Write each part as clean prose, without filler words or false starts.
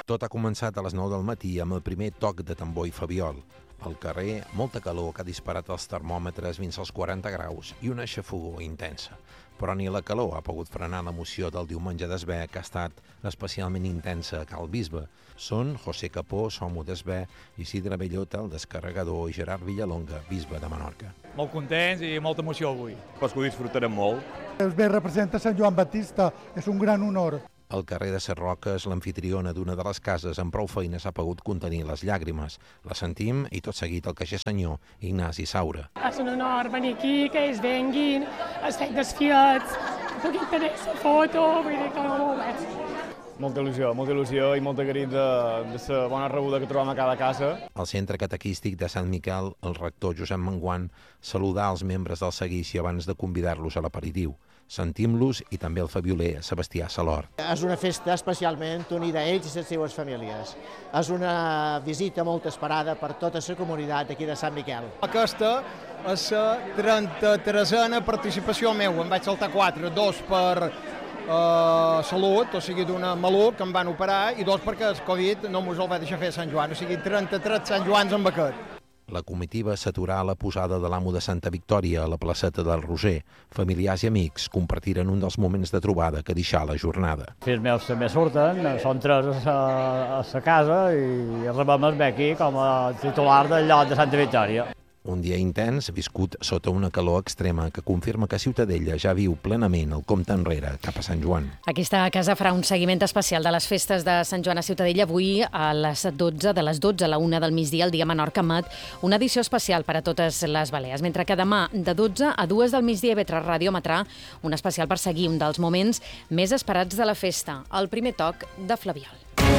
Tot ha començat a les 9 del matí amb el primer toc de tambor i fabiol. Al carrer, molta calor que ha disparat els termòmetres fins als 40 graus i una xafogor intensa. Però ni la calor ha pogut frenar l'emoció del diumenge d'Esbé, que ha estat especialment intensa a Cal Bisbe. Són José Capó, Somo d'Esbé, Isidre Bellota, el descarregador, i Gerard Villalonga, bisbe de Menorca. Molt contents i molta emoció avui. Pues que ho disfrutarem molt. Esbé representa Sant Joan Baptista, és un gran honor. Al carrer de Ses Roques, l'amfitriona d'una de les cases amb prou feines ha pogut contenir les llàgrimes. La sentim i tot seguit el caixer senyor, Ignasi Saura. És un honor venir aquí, que ells venguin, es feien desfiats, puguin tenir la foto, vull dir que molt bé. Molta il·lusió i molt agraït de la bona rebuda que trobem a cada casa. Al centre catequístic de Sant Miquel, el rector Josep Manguant saludà els membres del seguici abans de convidar-los a l'aperitiu. Sentim-los i també el fabioler Sebastià Salort. És una festa especialment unida a ells i les seves famílies. És una visita molt esperada per tota la comunitat aquí de Sant Miquel. Aquesta és la 33a participació meva. Em vaig saltar 4, 2 per salut, o sigui d'una maluc que em van operar, i 2 perquè el Covid no mos el va deixar fer a Sant Joan, o sigui 33 Sant Joans amb aquest. La comitiva s'aturà a la posada de l'amo de Santa Victòria a la placeta del Roser. Familiars i amics compartiren un dels moments de trobada que deixà la jornada. Fills meus també surten, són 3 a la casa i rebem el Bequi com a titular del lloc de Santa Victòria. Un dia intens, viscut sota una calor extrema que confirma que Ciutadella ja viu plenament el compte enrere cap a Sant Joan. Aquesta casa farà un seguiment especial de les festes de Sant Joan a Ciutadella avui a les 12, de les 12 a la 1 del migdia, el dia Menorca emet una edició especial per a totes les Balears, mentre que demà de 12 a 2 del migdia IB3 Ràdio emetrà un especial per seguir un dels moments més esperats de la festa, el primer toc de Flabiol.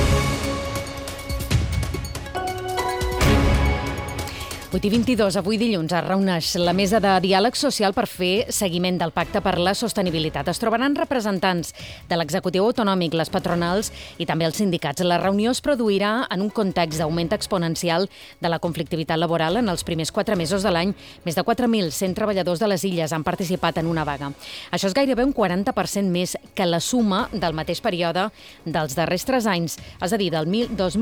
i 22, avui dilluns, es reuneix la mesa de diàleg social per fer seguiment del Pacte per la Sostenibilitat. Es trobaran representants de l'executiu autonòmic, les patronals i també els sindicats. La reunió es produirà en un context d'augment exponencial de la conflictivitat laboral en els primers 4 mesos de l'any. Més de 4.100 treballadors de les illes han participat en una vaga. Això és gairebé un 40% més que la suma del mateix període dels darrers 3 anys, és a dir, del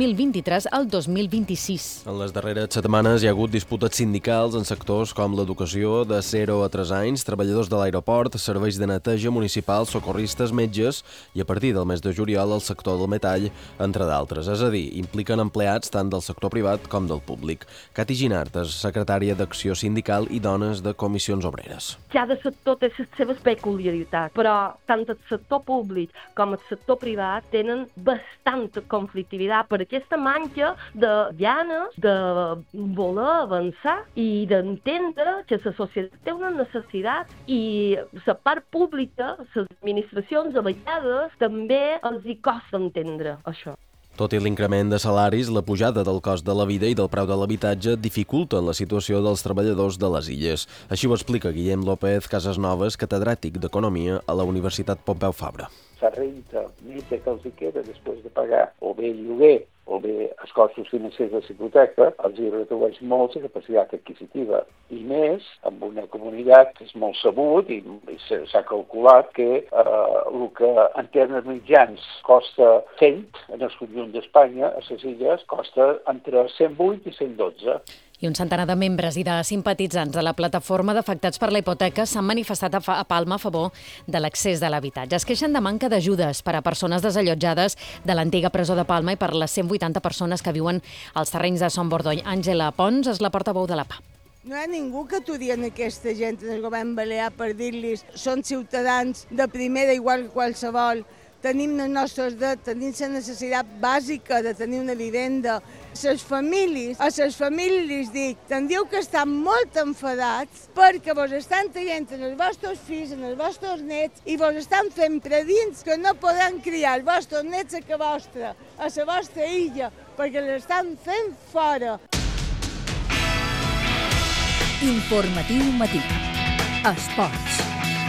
2023 al 2026. En les darreres setmanes hi ha hagut disputes sindicals en sectors com l'educació de 0 a 3 anys, treballadors de l'aeroport, serveis de neteja municipals, socorristes, metges i a partir del mes de juliol el sector del metall, entre d'altres. És a dir, impliquen empleats tant del sector privat com del públic. Cati Ginart és secretària d'Acció Sindical i Dones de Comissions Obreres. Cada sector té les seves peculiaritats, però tant el sector públic com el sector privat tenen bastanta conflictivitat per aquesta manca de ganes de voler avançar i d'entendre que la societat té una necessitat i la part pública, les administracions a vegades també els hi costa entendre això. Tot i l'increment de salaris, la pujada del cost de la vida i del preu de l'habitatge dificulten la situació dels treballadors de les illes. Així ho explica Guillem López Casasnoves, catedràtic d'Economia a la Universitat Pompeu Fabra. La renta neta que els queda després de pagar o bé el lloguer o bé els costos financers de la hipoteca, els hi redueix molt la capacitat adquisitiva. I més, amb una comunitat que és molt sabut i s'ha calculat que el que en termes mitjans costa 100 en el conjunt d'Espanya, a les illes costa entre 108 i 112. I un centenar de membres i de simpatitzants de la plataforma d'afectats per la hipoteca s'han manifestat a Palma a favor de l'accés de l'habitatge. Es queixen de manca d'ajudes per a persones desallotjades de l'antiga presó de Palma i per les 180 persones que viuen als terrenys de Son Bordony. Àngela Pons és la portaveu de la PA. No hi ha ningú que aturi en aquesta gent en el govern balear per dir-los són ciutadans de primera igual que qualsevol. Tenim els nostres drets, tenim la necessitat bàsica de tenir una vivenda. A les famílies les dic, tindríeu que estar molt enfadats perquè vos estan traient en els vostres fills, en els vostres nets i vos estan fent predins que no podran criar els vostres nets a la vostra illa perquè l'estan fent fora. Informatiu Matí. Esports.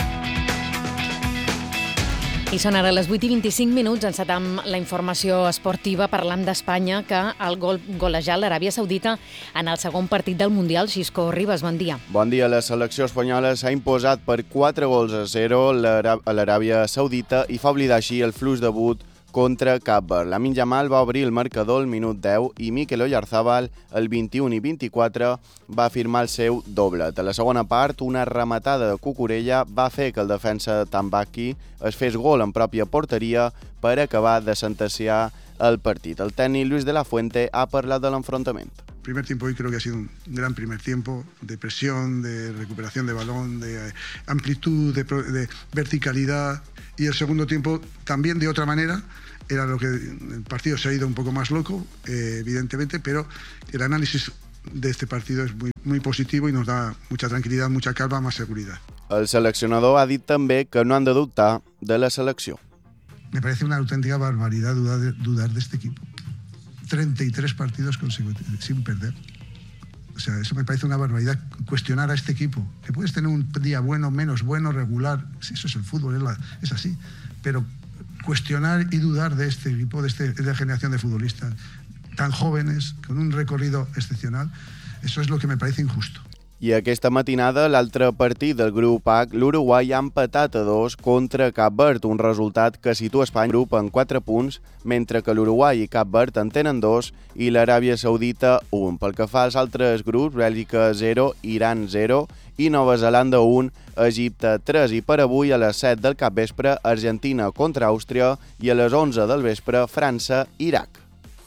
I són ara les 8:25, encetam la informació esportiva parlant d'Espanya, que el golejat l'Aràbia Saudita en el segon partit del Mundial. Xisco Ribas, bon dia. Bon dia. La selecció espanyola s'ha imposat per 4-0 a l'Aràbia Saudita i fa oblidar així el fluix debut contra Cap Verd. Lamine Yamal va obrir el marcador al minut 10 i Mikel Oyarzabal, el 21 i 24, va firmar el seu doblet. A la segona part, una rematada de Cucurella va fer que el defensa Tambaki es fes gol en pròpia porteria per acabar de sentenciar el partit. El tècnic Luis de la Fuente ha parlat de l'enfrontament. El primer tiempo hoy creo que ha sido un gran primer tiempo de presión, de recuperación de balón, de amplitud, de verticalidad, y el segundo tiempo también de otra manera. Era lo que el partido se ha ido un poco más loco, evidentemente, pero el análisis de este partido es muy positivo y nos da mucha tranquilidad, mucha calma, más seguridad. El seleccionador ha dit també que no han de dubtar de la selecció. Me parece una auténtica barbaridad dudar de este equipo. 33 partidos consecutivos sin perder. O sea, eso me parece una barbaridad, cuestionar a este equipo. Que puedes tener un día bueno, menos bueno, regular, sí, eso es el fútbol, es así. Pero cuestionar y dudar de este equipo, de esta generación de futbolistas tan jóvenes, con un recorrido excepcional, eso es lo que me parece injusto. I aquesta matinada, l'altre partit del grup H, l'Uruguai ha empatat a 2 contra Cap Verd, un resultat que situa Espanya en grup en 4 punts, mentre que l'Uruguai i Cap Verd en tenen 2 i l'Aràbia Saudita 1. Pel que fa als altres grups, Bèlgica 0, Iran 0 i Nova Zelanda 1, Egipte 3. I per avui, a les 7 del capvespre, Argentina contra Àustria i a les 11 del vespre, França-Iraq.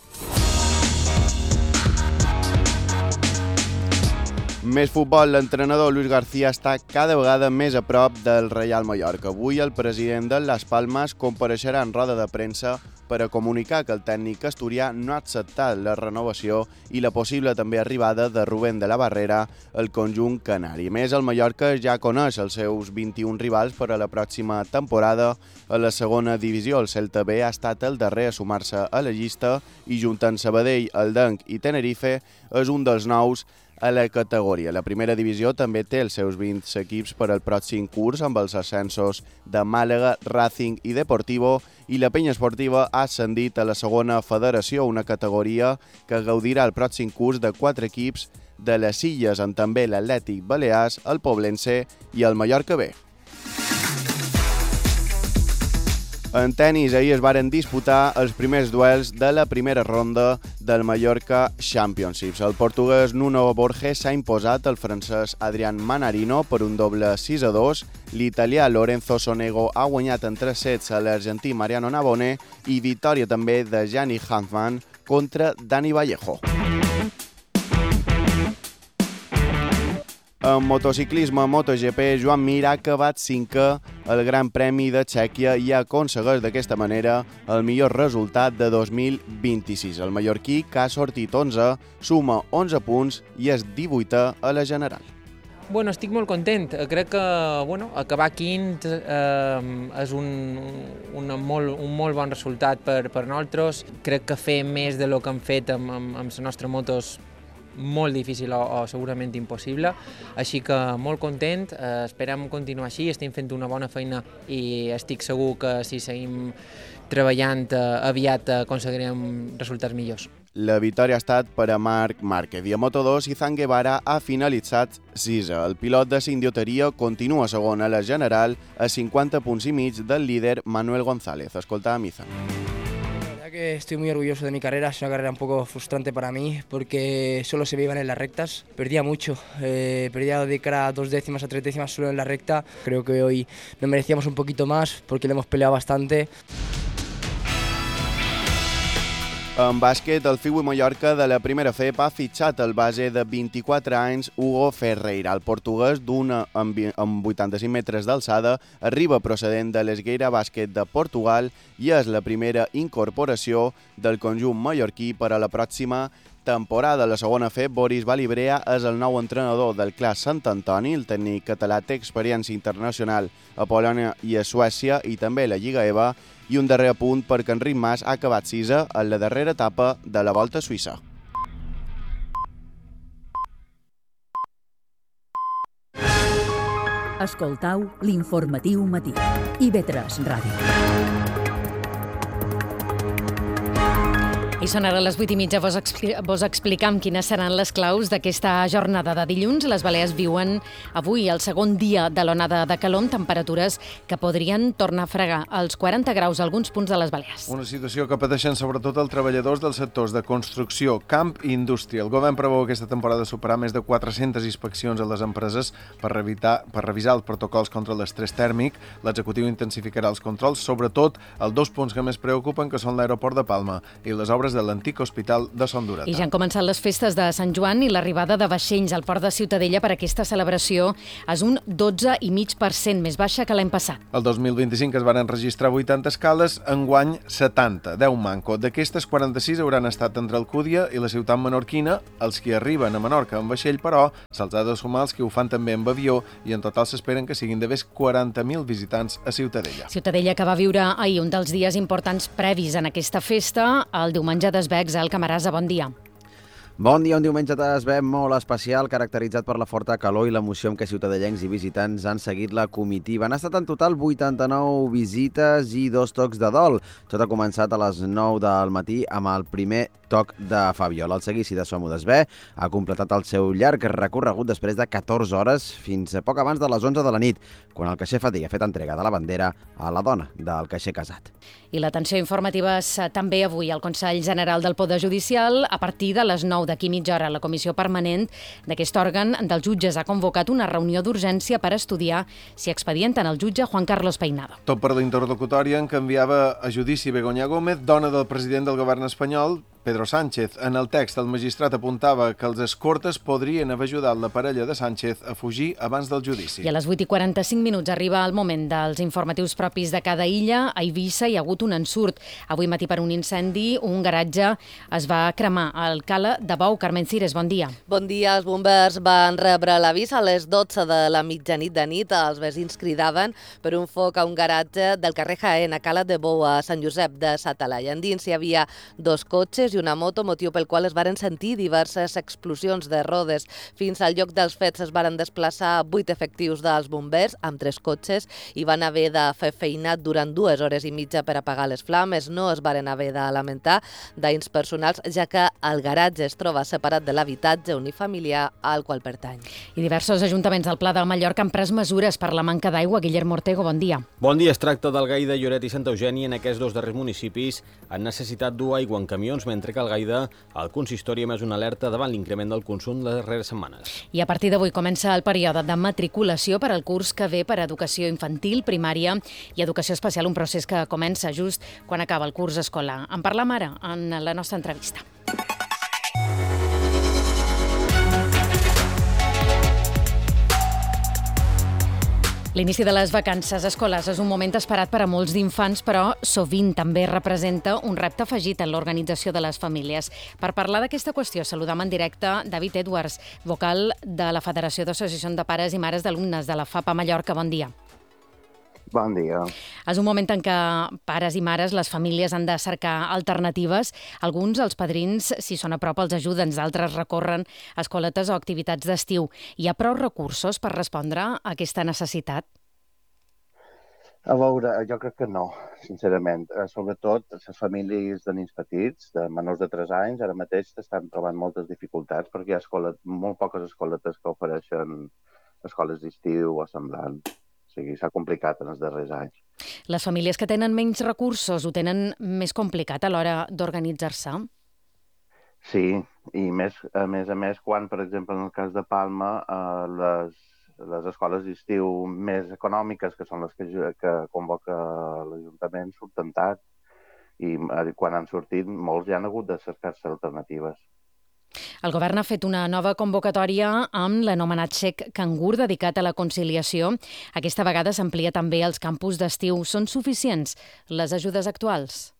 Més futbol, l'entrenador Luis García està cada vegada més a prop del Real Mallorca. Avui el president de Las Palmas compareixerà en roda de premsa per a comunicar que el tècnic asturià no ha acceptat la renovació i la possible també arribada de Rubén de la Barrera al conjunt canari. A més, el Mallorca ja coneix els seus 21 rivals per a la pròxima temporada. A la segona divisió, el Celta B ha estat el darrer a sumar-se a la llista i juntant Sabadell, Aldenc i Tenerife és un dels nous a la categoria. La primera divisió també té els seus 20 equips per al pròxim curs amb els ascensos de Màlaga, Racing i Deportivo, i la penya esportiva ha ascendit a la segona federació, una categoria que gaudirà el pròxim curs de 4 equips de les Illes, amb també l'Atlètic Balears, el Poblense i el Mallorca B. En tenis, ahir es varen disputar els primers duels de la primera ronda del Mallorca Championships. El portuguès Nuno Borges s'ha imposat al francès Adrian Manarino per un doble 6-2. L'italià Lorenzo Sonego ha guanyat en 3 sets a l'argentí Mariano Navone i victòria també de Gianni Hanfmann contra Dani Vallejo. En motociclisme MotoGP, Joan Mir ha acabat 5è al Gran Premi de Txèquia i aconsegueix d'aquesta manera el millor resultat de 2026. El mallorquí, que ha sortit 11, suma 11 punts i és 18è a la general. Estic molt content. Crec que acabar quint és un molt bon resultat per nosaltres. Crec que fer més del que hem fet amb les nostres motos molt difícil o segurament impossible, així que molt content, esperem continuar així, estem fent una bona feina i estic segur que si seguim treballant aviat aconseguirem resultats millors. La victòria ha estat per a Marc Márquez i a Moto2 Izan Guevara ha finalitzat 6è. El pilot de Sindioteria continua segon a la general a 50 punts i mig del líder Manuel González. Escolta'm, Izan. Que estoy muy orgulloso de mi carrera, es una carrera un poco frustrante para mí porque solo se me iban en las rectas, perdía mucho, perdía de cara a 2 décimas a 3 décimas solo en la recta. Creo que hoy nos merecíamos un poquito más porque le hemos peleado bastante. En bàsquet, el Fiui Mallorca de la primera FEP ha fitxat el base de 24 anys Hugo Ferreira. El portuguès, amb 85 metres d'alçada, arriba procedent de l'Esgueira Bàsquet de Portugal i és la primera incorporació del conjunt mallorquí per a la pròxima temporada. La segona FEP, Boris Balibrea, és el nou entrenador del Clas Sant Antoni. El tècnic català té experiència internacional a Polònia i a Suècia i també a la Lliga EVA. I un darrer apunt perquè Enric Mas ha acabat 6è en la darrera etapa de la Volta a Suïssa. Escoltau l'informatiu matí. IB3 Ràdio. I són ara les 8:30. Vos explicam quines seran les claus d'aquesta jornada de dilluns. Les Balears viuen avui el segon dia de l'onada de calor amb temperatures que podrien tornar a fregar els 40 graus a alguns punts de les Balears. Una situació que pateixen sobretot els treballadors dels sectors de construcció, camp i indústria. El govern preveu aquesta temporada superar més de 400 inspeccions a les empreses per revisar els protocols contra l'estrès tèrmic. L'executiu intensificarà els controls, sobretot els dos punts que més preocupen, que són l'aeroport de Palma i les obres de l'antic hospital de Son d'Urata. I ja han començat les festes de Sant Joan i l'arribada de vaixells al port de Ciutadella per aquesta celebració és un 12,5% més baixa que l'any passat. El 2025 es van registrar 80 escales, enguany 70, 10 manco. D'aquestes, 46 hauran estat entre Alcúdia i la ciutat menorquina. Els que arriben a Menorca en vaixell, però, se'ls ha de sumar els que ho fan també amb avió i en total s'esperen que siguin de més 40.000 visitants a Ciutadella. Ciutadella que va viure ahir un dels dies importants previs en aquesta festa, el diumenge d'Esbecs. El Camarasa, bon dia. Bon dia, un diumenge d'Esbec molt especial, caracteritzat per la forta calor i l'emoció amb què ciutadellencs i visitants han seguit la comitiva. Han estat en total 89 visites i 2 tocs de dol. Tot ha començat a les 9 del matí amb el primer toc de Fabiola. El seguici de Som d'Esbec ha completat el seu llarg recorregut després de 14 hores fins a poc abans de les 11 de la nit, quan el caixer Fatí ha fet entrega de la bandera a la dona del caixer casat. I l'atenció informativa és també avui al Consell General del Poder Judicial. A partir de les 9 d'aquí mitja hora, la Comissió Permanent d'aquest òrgan dels jutges ha convocat una reunió d'urgència per estudiar si expedienten el jutge Juan Carlos Peinado. Tot per la interlocutòria en què enviava a judici Begoña Gómez, dona del president del govern espanyol, Pedro Sánchez. En el text, el magistrat apuntava que els escortes podrien haver ajudat la parella de Sánchez a fugir abans del judici. I a les 8:45 arriba el moment dels informatius propis de cada illa. A Eivissa hi ha hagut un ensurt. Avui matí per un incendi, un garatge es va cremar al Cala de Bou. Carmen Cires, bon dia. Bon dia. Els bombers van rebre l'avís a les 12 de la mitjanit de nit. Els veïns cridaven per un foc a un garatge del carrer Jaén, a Cala de Bou, a Sant Josep de Sa Talaia. Endins hi havia 2 cotxes i una moto, motiu pel qual es varen sentir diverses explosions de rodes. Fins al lloc dels fets es varen desplaçar 8 efectius dels bombers amb 3 cotxes i van haver de fer feina durant 2 hores i mitja per apagar les flames. No es varen haver de lamentar danys personals, ja que el garatge es troba separat de l'habitatge unifamiliar al qual pertany. I diversos ajuntaments del Pla de Mallorca han pres mesures per la manca d'aigua. Guillermo Ortego, bon dia. Bon dia. Es tracta d'Algaida, Lloret i Santa Eugènia. En aquests 2 darrers municipis han necessitat dur aigua en camions, mentre que a Algaida el consistori ha emès una alerta davant l'increment del consum les darreres setmanes. I a partir d'avui comença el període de matriculació per al curs que ve per a educació infantil, primària i educació especial, un procés que comença just quan acaba el curs escolar. En parlam ara en la nostra entrevista. L'inici de les vacances escolars és un moment esperat per a molts d'infants, però sovint també representa un repte afegit en l'organització de les famílies. Per parlar d'aquesta qüestió, saludam en directe David Edwards, vocal de la Federació d'Associacions de Pares i Mares d'Alumnes de la FAPA Mallorca. Bon dia. Bon dia. És un moment en què pares i mares, les famílies han de cercar alternatives. Alguns, els padrins, si són a prop, els ajuden, d'altres recorren a escoletes o activitats d'estiu. Hi ha prou recursos per respondre a aquesta necessitat? A veure, jo crec que no, sincerament. Sobretot les famílies de nens petits, de menors de 3 anys, ara mateix estan trobant moltes dificultats perquè hi ha molt poques escoletes que ofereixen escoles d'estiu o semblants. O sigui, s'ha complicat en els darrers anys. Les famílies que tenen menys recursos ho tenen més complicat a l'hora d'organitzar-se? Sí, i a més, quan, per exemple, en el cas de Palma, les escoles d'estiu més econòmiques, que són les que convoca l'Ajuntament, surten tard. I quan han sortit, molts ja han hagut de cercar-se alternatives. El govern ha fet una nova convocatòria amb l'anomenat xec cangur dedicat a la conciliació. Aquesta vegada s'amplia també als campus d'estiu. Són suficients les ajudes actuals?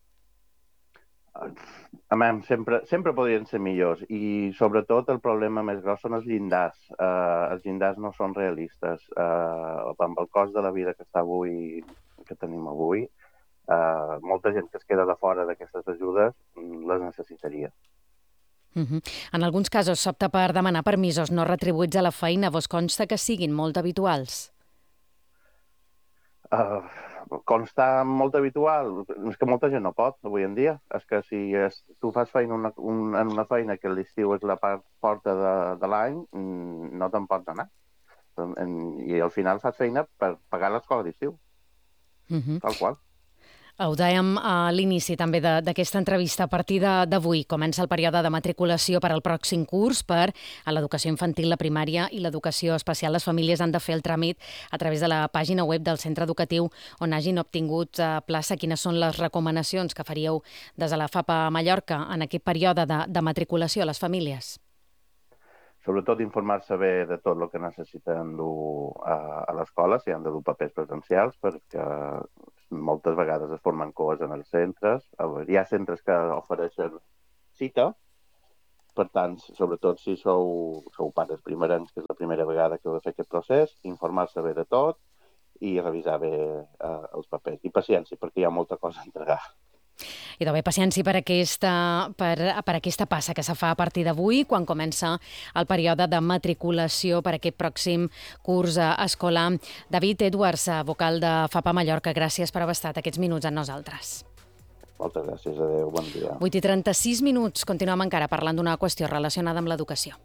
Sempre podrien ser millors i sobretot el problema més gros són els llindars. Els llindars no són realistes. Amb el cost de la vida que tenim avui, molta gent que es queda de fora d'aquestes ajudes les necessitaria. En alguns casos s'opta per demanar permisos no retribuïts a la feina. Vos consta que siguin molt habituals? constant molt habitual, és que molta gent no pot avui en dia. És que si tu fas feina en una feina que l'estiu és la part forta de l'any, no te'n pots anar. I al final fas feina per pagar l'escola d'estiu. Tal qual. Ho dèiem a l'inici també d'aquesta entrevista. A partir d'avui comença el període de matriculació per al pròxim curs per a l'educació infantil, la primària i l'educació especial. Les famílies han de fer el tràmit a través de la pàgina web del centre educatiu on hagin obtingut plaça. Quines són les recomanacions que faríeu des de la FAPA Mallorca en aquest període de matriculació a les famílies? Sobretot informar-se bé de tot el que necessiten dur a l'escola, si han de dur papers presencials, perquè moltes vegades es formen coes en els centres. Hi ha centres que ofereixen cita, per tant, sobretot si sou pares primerencs, que és la primera vegada que heu de fer aquest procés, informar-se bé de tot i revisar bé els papers. I paciència, perquè hi ha molta cosa a entregar. I d'haver paciència per aquesta passa que se fa a partir d'avui, quan comença el període de matriculació per aquest pròxim curs escolar. David Edwards, vocal de FAPA Mallorca, gràcies per haver estat aquests minuts amb nosaltres. Moltes gràcies, adéu, bon dia. 8:36 minuts, continuem encara parlant d'una qüestió relacionada amb l'educació.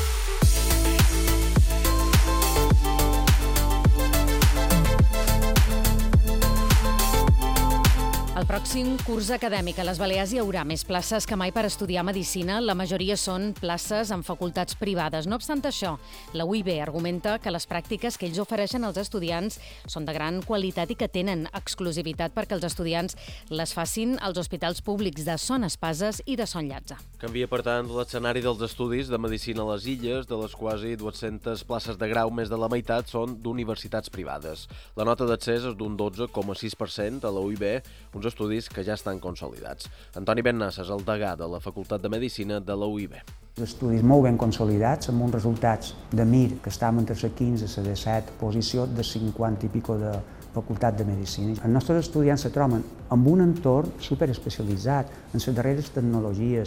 El pròxim curs acadèmic a les Balears hi haurà més places que mai per estudiar Medicina. La majoria són places en facultats privades. No obstant això, la UIB argumenta que les pràctiques que ells ofereixen als estudiants són de gran qualitat i que tenen exclusivitat perquè els estudiants les facin als hospitals públics de Son Espases i de Son Llàtzer. Canvia, per tant, l'escenari dels estudis de Medicina a les Illes. De les quasi 200 places de grau, més de la meitat són d'universitats privades. La nota d'accés és d'un 12,6% a la UIB, uns estudis que ja estan consolidats. Antoni Bennassa és el degà de la Facultat de Medicina de la UIB. Estudis molt ben consolidats, amb uns resultats de MIR, que estem entre la 15 i la 17 posició de 50 i pico de Facultat de Medicina. Els nostres estudiants se troben en un entorn superespecialitzat, en les darreres tecnologies,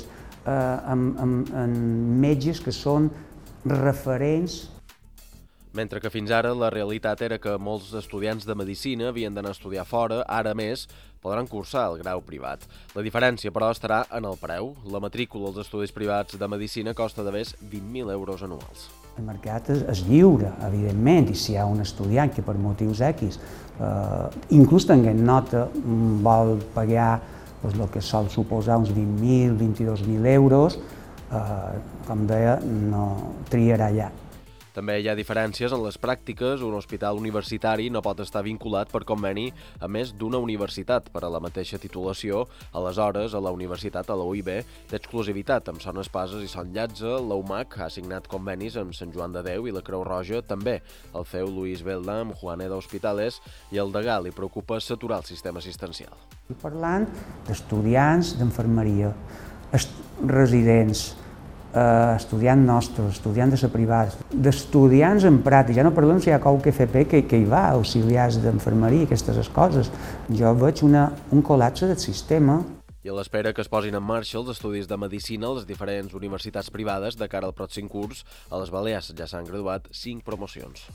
amb metges que són referents. Mentre que fins ara la realitat era que molts estudiants de Medicina havien d'anar a estudiar fora, ara més podran cursar el grau privat. La diferència, però, estarà en el preu. La matrícula als estudis privats de Medicina costa de més 20.000 euros anuals. El mercat és lliure, evidentment, i si hi ha un estudiant que per motius X, inclús tenint nota, vol pagar el que sol suposar uns 20.000, 22.000 euros, com deia, no triarà allà. També hi ha diferències en les pràctiques. Un hospital universitari no pot estar vinculat per conveni a més d'una universitat per a la mateixa titulació. Aleshores, a la universitat, a la UIB, té exclusivitat amb Son Espases i Son Llàtzer. La UMAC ha signat convenis amb Sant Joan de Déu i la Creu Roja també. El CEU Luis Belda amb Juaneda Hospitales i el degà li preocupa saturar el sistema assistencial. Parlant d'estudiants d'enfermeria, residents, estudiants nostres, estudiants de la privada, d'estudiants en pràctica, ja no parlem si hi ha qualque FP que hi va, auxiliars d'enfermeria, aquestes coses. Jo veig un col·lapse del sistema. I a l'espera que es posin en marxa els estudis de Medicina a les diferents universitats privades de cara al pròxim curs, a les Balears ja s'han graduat 5 promocions.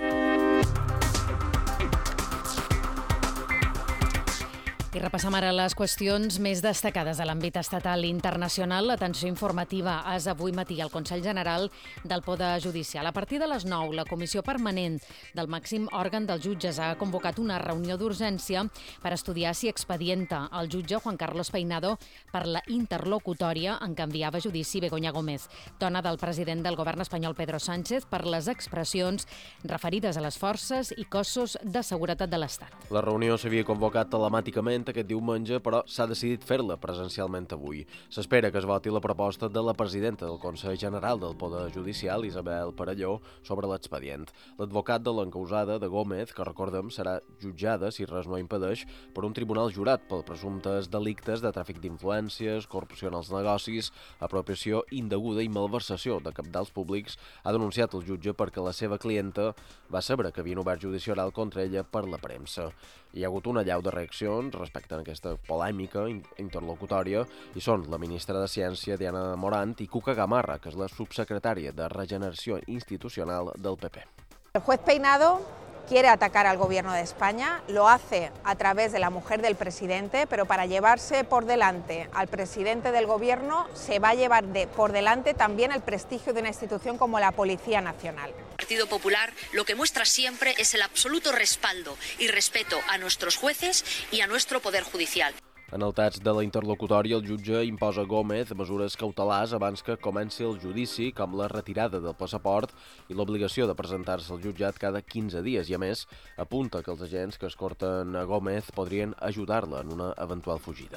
I repassem ara les qüestions més destacades de l'àmbit estatal i internacional. L'atenció informativa és avui matí al Consell General del Poder Judicial. A partir de les 9, la Comissió Permanent del màxim òrgan dels jutges ha convocat una reunió d'urgència per estudiar si expedienta el jutge Juan Carlos Peinado per la interlocutòria en què enviava a judici Begoña Gómez, dona del president del govern espanyol Pedro Sánchez, per les expressions referides a les forces i cossos de seguretat de l'Estat. La reunió s'havia convocat telemàticament aquest diumenge, però s'ha decidit fer-la presencialment avui. S'espera que es voti la proposta de la presidenta del Consell General del Poder Judicial, Isabel Perelló, sobre l'expedient. L'advocat de l'encausada, de Gómez, que recordem serà jutjada, si res no impedeix, per un tribunal jurat per presumptes delictes de tràfic d'influències, corrupció en els negocis, apropiació indeguda i malversació de cabdals públics, ha denunciat el jutge perquè la seva clienta va saber que havien obert judici oral contra ella per la premsa. Hi ha hagut una allau de reaccions respecte a aquesta polèmica interlocutòria i són la ministra de Ciència, Diana Morant, i Cuca Gamarra, que és la subsecretària de Regeneració Institucional del PP. El juez Peinado quiere atacar al gobierno de España, lo hace a través de la mujer del presidente, pero para llevarse por delante al presidente del gobierno se va a llevar por delante también el prestigio de una institución como la Policía Nacional. El Partido Popular lo que muestra siempre es el absoluto respaldo y respeto a nuestros jueces y a nuestro Poder Judicial. En el text de la interlocutòria, el jutge imposa a Gómez mesures cautelars abans que comenci el judici, com la retirada del passaport i l'obligació de presentar-se al jutjat cada 15 dies. I, a més, apunta que els agents que escorten a Gómez podrien ajudar-la en una eventual fugida.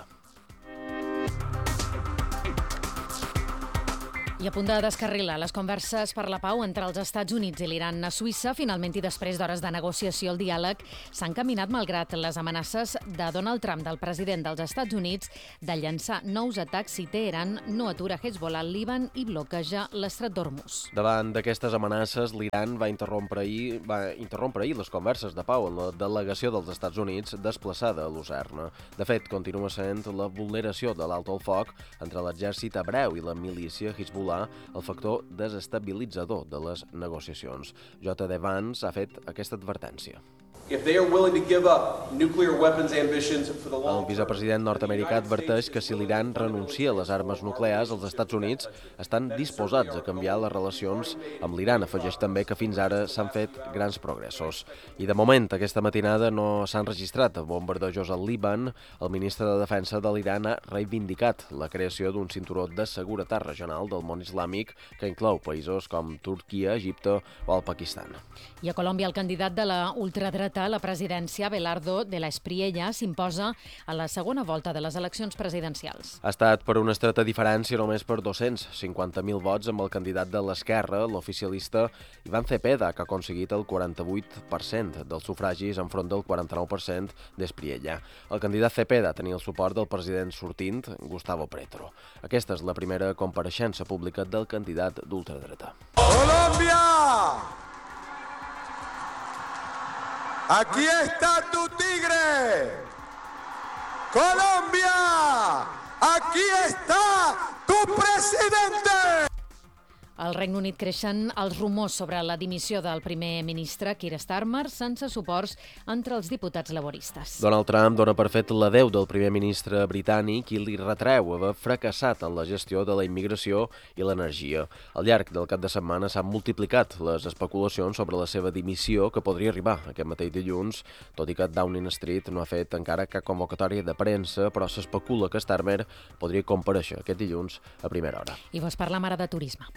I a punt de descarrilar les converses per la pau entre els Estats Units i l'Iran a Suïssa, finalment i després d'hores de negociació, el diàleg s'ha encaminat malgrat les amenaces de Donald Trump, del president dels Estats Units, de llançar nous atacs si Teheran no atura Hezbollah al Líban i bloqueja l'estret d'Hormuz. Davant d'aquestes amenaces, l'Iran va interrompre ahir les converses de pau en la delegació dels Estats Units desplaçada a Lucerna. De fet, continua sent la vulneració de l'alto al foc entre l'exèrcit hebreu i la milícia Hezbollah el factor desestabilitzador de les negociacions. J.D. Vance ha fet aquesta advertència. El vicepresident nord-americà adverteix que si l'Iran renuncia a les armes nuclears, els Estats Units estan disposats a canviar les relacions amb l'Iran. Afegeix també que fins ara s'han fet grans progressos. I de moment, aquesta matinada no s'han registrat bombardejos al Líban. El ministre de Defensa de l'Iran ha reivindicat la creació d'un cinturó de seguretat regional del món islàmic que inclou països com Turquia, Egipte o el Pakistan. I a Colòmbia, el candidat de la ultradreta a la presidència, Abelardo de la Espriella, s'imposa a la segona volta de les eleccions presidencials. Ha estat per una estreta diferència només per 250.000 vots amb el candidat de l'esquerra, l'oficialista Iván Cepeda, que ha aconseguit el 48% dels sufragis enfront del 49% d'Espriella. El candidat Cepeda tenia el suport del president sortint, Gustavo Petro. Aquesta és la primera compareixença pública del candidat d'ultradreta. Colòmbia! Aquí está tu tigre. Colombia, aquí está tu presidente. Al Regne Unit creixen els rumors sobre la dimissió del primer ministre Keir Starmer sense suports entre els diputats laboristes. Donald Trump dona per fet l'adeu del primer ministre britànic i li retreu haver fracassat en la gestió de la immigració i l'energia. Al llarg del cap de setmana s'han multiplicat les especulacions sobre la seva dimissió, que podria arribar aquest mateix dilluns, tot i que Downing Street no ha fet encara cap convocatòria de premsa, però s'especula que Starmer podria comparèixer aquest dilluns a primera hora. I vos parla ara de turisme.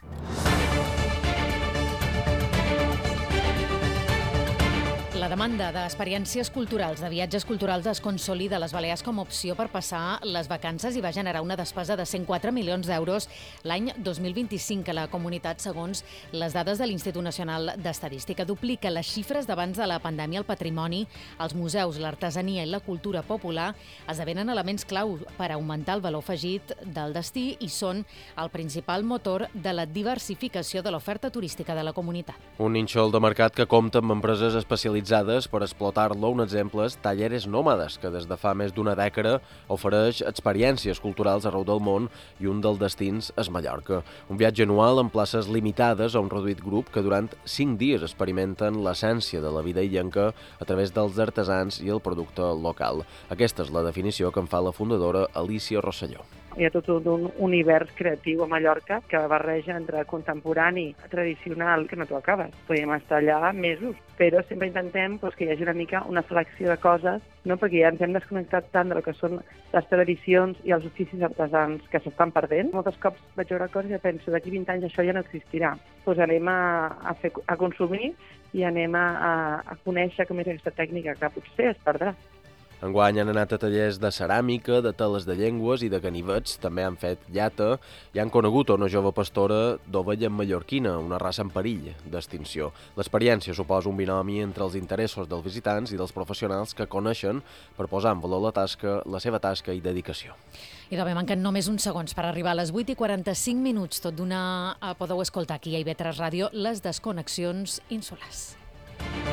La demanda d'experiències culturals, de viatges culturals, es consolida a les Balears com a opció per passar les vacances i va generar una despesa de 104 milions d'euros l'any 2025 a la comunitat, segons les dades de l'Institut Nacional d'Estadística. Duplica les xifres d'abans de la pandèmia. El patrimoni, els museus, l'artesania i la cultura popular esdevenen elements clau per augmentar el valor afegit del destí i són el principal motor de la diversificació de l'oferta turística de la comunitat. Un nínxol de mercat que compta amb empreses especialitzades per explotar-lo. Un exemple és Talleres Nòmades, que des de fa més d'una dècada ofereix experiències culturals arreu del món i un dels destins és Mallorca. Un viatge anual amb places limitades a un reduït grup que durant 5 dies experimenten l'essència de la vida illenca a través dels artesans i el producte local. Aquesta és la definició que en fa la fundadora Alicia Rosselló. Hi ha tot un univers creatiu a Mallorca que barreja entre contemporani, tradicional, que no t'ho acabes. Podríem estar allà mesos, però sempre intentem que hi hagi una mica una selecció de coses, perquè ja ens hem desconnectat tant del que són les tradicions i els oficis artesans que s'estan perdent. Molts cops vaig veure coses i penso d'aquí 20 anys això ja no existirà. Anem a consumir i anem a conèixer com és aquesta tècnica que potser es perdrà. Enguany han anat a tallers de ceràmica, de teles de llengües i de ganivets, també han fet llata i han conegut una jove pastora d'ovella mallorquina, una raça en perill d'extinció. L'experiència suposa un binomi entre els interessos dels visitants i dels professionals que coneixen per posar en valor la seva tasca i dedicació. I bé, manquen només uns segons per arribar a les 8:45. Tot d'una podeu escoltar aquí a IB3 Ràdio les desconnexions insulars.